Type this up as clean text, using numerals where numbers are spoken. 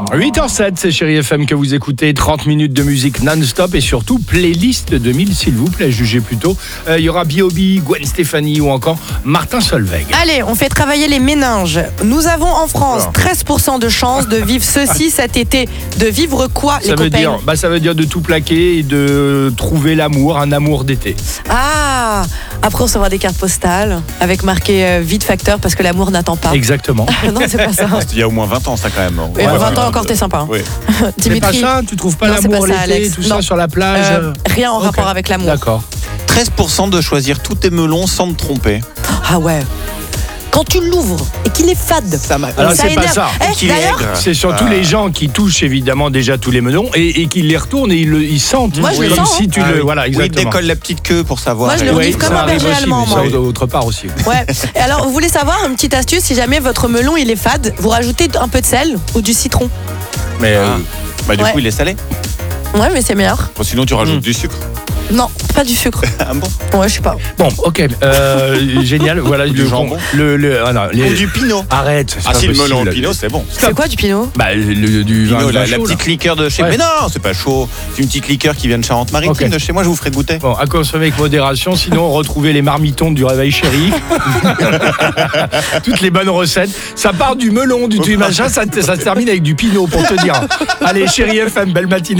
8h07, c'est Chérie FM que vous écoutez. 30 minutes de musique non-stop et surtout playlist 2000, s'il vous plaît, jugez plutôt. Il y aura B.O.B, Gwen Stefani ou encore Martin Solveig. Allez, on fait travailler les méninges. Nous avons en France 13% de chances de vivre ceci cet été. De vivre quoi, les copains? Ça veut dire de tout plaquer et de trouver l'amour, un amour d'été. Ah, après on recevra des cartes postales avec marqué vide facteur parce que l'amour n'attend pas. Exactement. Non, c'est pas ça. Il y a au moins 20 ans, ça quand même. Et 20 ans encore, t'es sympa. Oui. C'est pas ça? Tu trouves pas Non, c'est l'amour pas ça, l'été, Alex. tout Non. ça sur la plage? Rien en rapport avec l'amour. D'accord. 13% de choisir tous tes melons sans te tromper. Ah ouais. Quand tu l'ouvres et qu'il est fade, Ça m'a... Alors, ça c'est pas énerve. ça. Qu'il est D'ailleurs, aigre. C'est surtout les gens qui touchent évidemment déjà tous les melons et qui les retournent et ils sentent. Moi, je le comme sens, si tu le. Voilà, Oui, il exactement. décolle la petite queue pour savoir. Moi, je le Oui, regarde comme ça un arrive berger aussi, allemand, mais moi. ça d'autre part aussi. ouais. Et alors, vous voulez savoir une petite astuce? Si jamais votre melon il est fade, vous rajoutez un peu de sel ou du citron. Mais Du Ouais. coup, il est salé. Ouais, mais c'est meilleur. Bon, sinon, tu rajoutes du sucre. Non, pas du sucre. Ah bon? Ouais, je sais pas. bon, ok, génial. Voilà Du jambon. les- Ou du pinot. Arrête. c'est Ah, pas si le possible. melon au pinot, c'est bon. C'est quoi du pinot? Bah, du vin Pinot, la chaud, là. petite liqueur de chez... Ouais. Mais non, c'est pas chaud. C'est une petite liqueur qui vient de Charente-Maritime, Ok. de chez moi, je vous ferai goûter. Bon, à consommer avec modération, sinon retrouvez les marmitons du réveil chéri. Toutes les bonnes recettes. Ça part du melon, du machin, ça se termine avec du pinot pour te dire. Allez, Chérie FM, belle matinée.